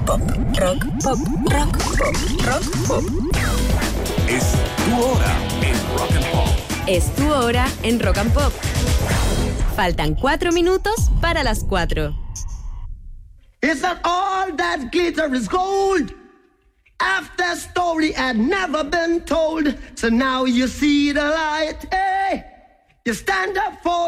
pop, rock, pop, rock, pop, rock, pop. Es tu hora en Rock and Pop. Es tu hora en Rock and Pop. Faltan 4 minutos para las 4. It's not all that glitter is gold. After story had never been told. So now you see the light. Hey, you stand up for